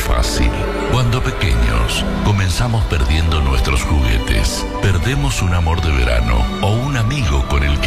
fácil. Cuando pequeños, comenzamos perdiendo nuestros juguetes. Perdemos un amor de verano o un amigo con el que